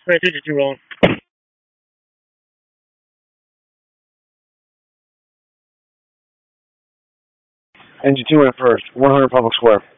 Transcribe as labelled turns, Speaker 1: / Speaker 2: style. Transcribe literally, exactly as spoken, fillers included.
Speaker 1: Three two two rolling.
Speaker 2: Engine two went first. one hundred Public Square.